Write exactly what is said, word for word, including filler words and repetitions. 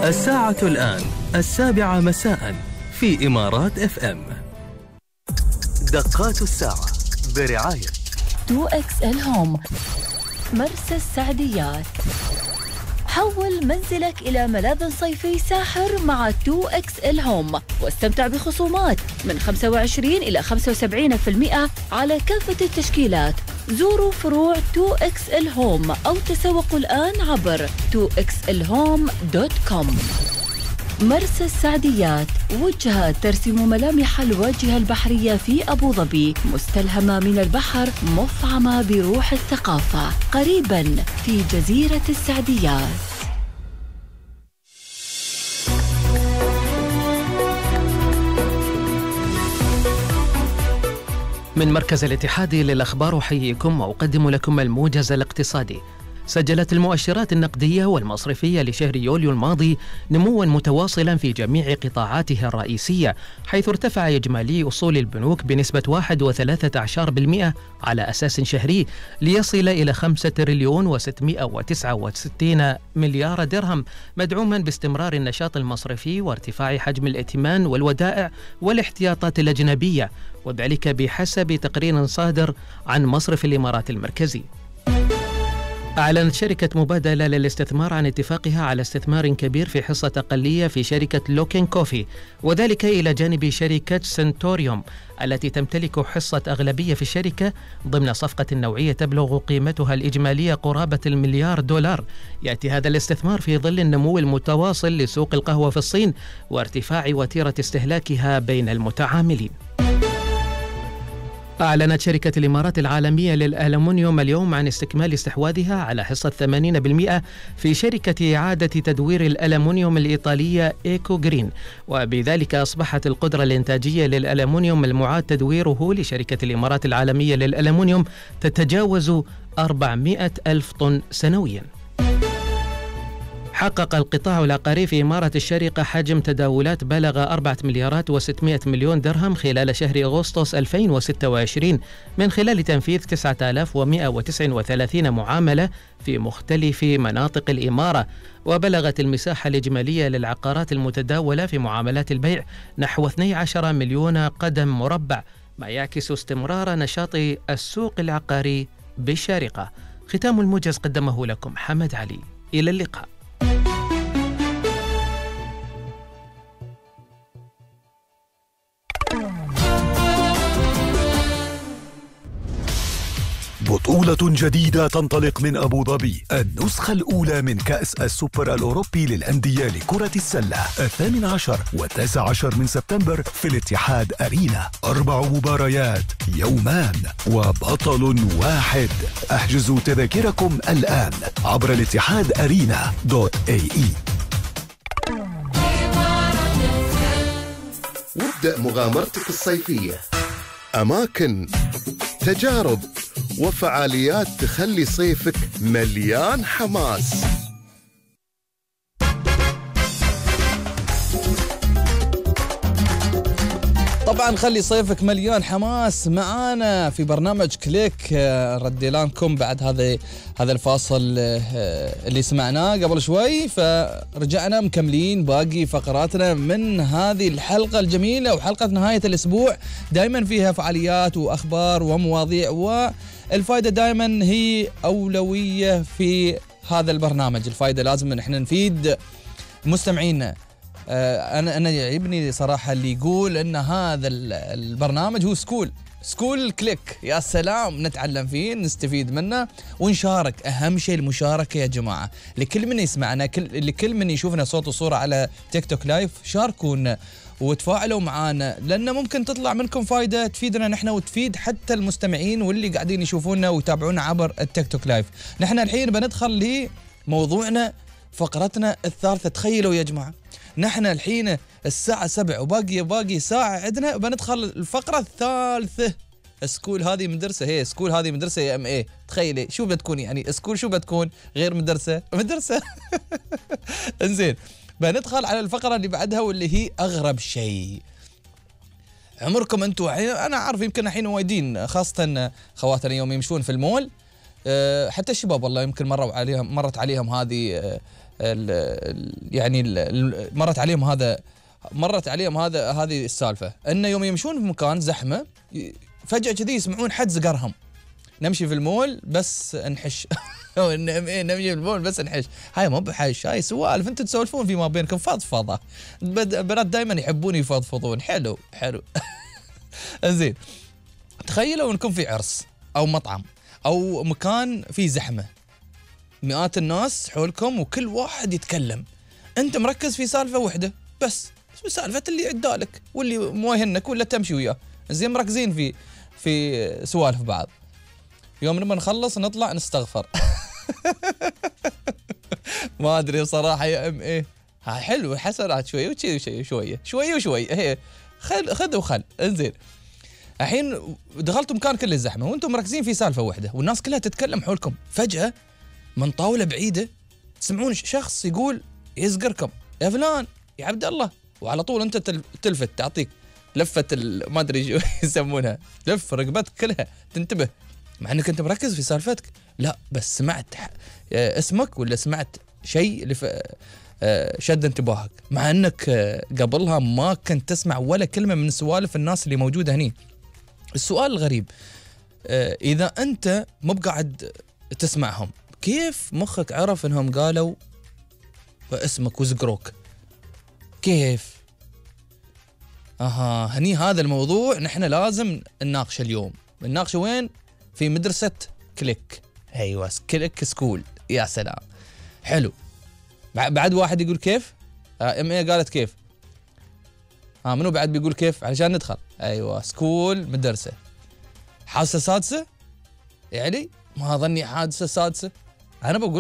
الساعة الآن السابعة مساء في إمارات اف ام. دقات الساعة برعاية تو إكس إل هوم، مرسى السعديات. حول منزلك إلى ملاذ صيفي ساحر مع تو إكس إل هوم، واستمتع بخصومات من خمسة وعشرين إلى خمسة وسبعين بالمئة على كافة التشكيلات. زوروا فروع تو إكس إل هوم أو تسوقوا الآن عبر تو إكس إل هوم دوت كوم. مرسى السعديات، وجهة ترسم ملامح الواجهة البحرية في أبو ظبي، مستلهمة من البحر، مفعمة بروح الثقافة، قريباً في جزيرة السعديات. من مركز الاتحاد للأخبار أحييكم وأقدم لكم الموجز الاقتصادي. سجلت المؤشرات النقدية والمصرفية لشهر يوليو الماضي نمواً متواصلاً في جميع قطاعاتها الرئيسية، حيث ارتفع إجمالي أصول البنوك بنسبة واحد وثلاثة عشر بالمئة على أساس شهري ليصل إلى خمسة تريليون وستمائة وتسعة وستين مليار درهم، مدعوماً باستمرار النشاط المصرفي وارتفاع حجم الائتمان والودائع والاحتياطات الأجنبية، وذلك بحسب تقرير صادر عن مصرف الإمارات المركزي. أعلنت شركة مبادلة للاستثمار عن اتفاقها على استثمار كبير في حصة أقلية في شركة لوكين كوفي، وذلك إلى جانب شركة سنتوريوم التي تمتلك حصة أغلبية في الشركة ضمن صفقة نوعية تبلغ قيمتها الإجمالية قرابة المليار دولار. يأتي هذا الاستثمار في ظل النمو المتواصل لسوق القهوة في الصين وارتفاع وتيرة استهلاكها بين المتعاملين. أعلنت شركة الإمارات العالمية للألمنيوم اليوم عن استكمال استحواذها على حصة ثمانين بالمئة في شركة إعادة تدوير الألمنيوم الإيطالية إيكو جرين، وبذلك أصبحت القدرة الإنتاجية للألمنيوم المعاد تدويره لشركة الإمارات العالمية للألمنيوم تتجاوز أربعمائة ألف طن سنوياً. حقق القطاع العقاري في إمارة الشارقة حجم تداولات بلغ أربعة مليارات وستمائة مليون درهم خلال شهر أغسطس ألفين وستة وعشرين من خلال تنفيذ تسعة آلاف ومائة وتسعة وثلاثين معاملة في مختلف مناطق الإمارة، وبلغت المساحة الإجمالية للعقارات المتداولة في معاملات البيع نحو اثني عشر مليون قدم مربع، ما يعكس استمرار نشاط السوق العقاري بالشارقة. ختام الموجز قدمه لكم حمد علي، إلى اللقاء. بطولة جديدة تنطلق من أبو ظبي، النسخة الأولى من كأس السوبر الأوروبي للأندية لكرة السلة، الثامن عشر والتاسع عشر من سبتمبر في الاتحاد أرينا. أربع مباريات، يومان، وبطل واحد. احجزوا تذاكركم الآن عبر الاتحاد أرينا دوت اي اي. وابدأ مغامرتك الصيفية، أماكن، تجارب وفعاليات تخلي صيفك مليان حماس. طبعا خلي صيفك مليان حماس معانا في برنامج كليك. ردينا لكم بعد هذا هذا الفاصل اللي سمعناه قبل شوي، فرجعنا مكملين باقي فقراتنا من هذه الحلقة الجميلة، وحلقة نهاية الأسبوع دائما فيها فعاليات وأخبار ومواضيع، والفائدة دائما هي أولوية في هذا البرنامج. الفائدة لازم نحن نفيد مستمعينا. أنا أنا يعجبني صراحة اللي يقول إن هذا البرنامج هو سكول سكول كليك. يا سلام، نتعلم فيه، نستفيد منه ونشارك. أهم شيء المشاركة يا جماعة، لكل من يسمعنا، كل لكل من يشوفنا صوت وصورة على تيك توك لايف، شاركونا وتفاعلوا معانا، لأن ممكن تطلع منكم فايدة تفيدنا نحن وتفيد حتى المستمعين واللي قاعدين يشوفونا ويتابعونا عبر التيك توك لايف. نحن الحين بندخل لموضوعنا، فقرتنا الثالثة. تخيلوا يا جماعة، نحن الحين الساعة سبع وباقي باقي ساعة عندنا بندخل الفقرة الثالثة. سكول هذه مدرسة، هي سكول هذه مدرسة يا ام ايه. تخيلي شو بتكون يعني سكول، شو بتكون غير مدرسة مدرسة انزين، بندخل على الفقرة اللي بعدها واللي هي أغرب شيء. عمركم أنتوا، أنا عارف يمكن الحين وايدين خاصة خواتنا يوم يمشون في المول، حتى الشباب والله يمكن مروا عليهم مرت عليهم هذه ال ال يعني ال مرت عليهم هذا مرت عليهم هذا هذه السالفه، انه يوم يمشون في مكان زحمه فجاه كذي يسمعون حد قرهم. نمشي في المول بس نحش نمشي في المول بس نحش. هاي مو بحش، هاي سوالف انتم تسولفون فيما بينكم فضفضه. البنات دائما يحبون يفضفضون. حلو حلو. زين، تخيلوا انكم في عرس او مطعم او مكان فيه زحمه، مئات الناس حولكم وكل واحد يتكلم، انت مركز في سالفه واحده بس، سالفه اللي عدالك واللي مو يهنك ولا تمشي وياه. زين، مركزين في في سوالف بعض. يوم لما نخلص نطلع نستغفر. ما ادري بصراحه يا ام ايه. ها حلو، حسرات شويه وشي وشي شويه شويه وشويه. هي خل خذ وخل. انزين، الحين دخلتوا مكان كله زحمه وانتم مركزين في سالفه واحده والناس كلها تتكلم حولكم. فجاه من طاوله بعيده تسمعون شخص يقول يزقركم، يا فلان يا عبد الله، وعلى طول انت تلفت، تعطيك لفه ما ادري شو يسمونها، لف رقبتك كلها تنتبه، مع انك انت مركز في سالفتك. لا بس سمعت اسمك ولا سمعت شيء اللي شد انتباهك، مع انك قبلها ما كنت تسمع ولا كلمه من سوالف الناس اللي موجوده هني. السؤال الغريب، اذا انت مو بقاعد تسمعهم، كيف مخك عرف انهم قالوا اسمك وزقروك؟ كيف؟ اها، هني هذا الموضوع نحن لازم نناقشه اليوم. نناقشه وين؟ في مدرسة كليك. ايوه، كليك سكول. يا سلام، حلو. بعد واحد يقول كيف؟ آه ام ايه قالت كيف. ها آه منو بعد بيقول كيف علشان ندخل؟ ايوه، سكول مدرسة. حادثة سادسة؟ يعني ما ظني حادثة سادسة. انا بقول